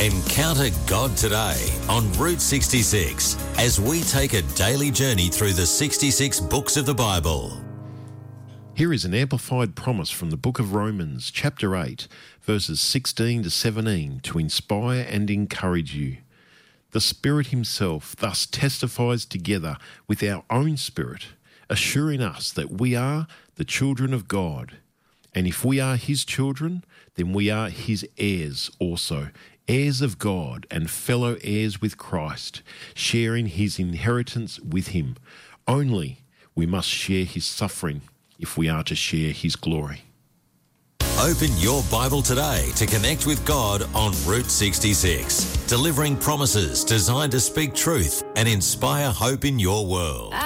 Encounter God today on Route 66 as we take a daily journey through the 66 books of the Bible. Here is an amplified promise from the book of Romans, chapter 8, verses 16 to 17, to inspire and encourage you. The Spirit himself thus testifies together with our own spirit, assuring us that we are the children of God. And if we are his children, then we are his heirs also, heirs of God and fellow heirs with Christ, sharing his inheritance with him. Only we must share his suffering if we are to share his glory. Open your Bible today to connect with God on Route 66, delivering promises designed to speak truth and inspire hope in your world.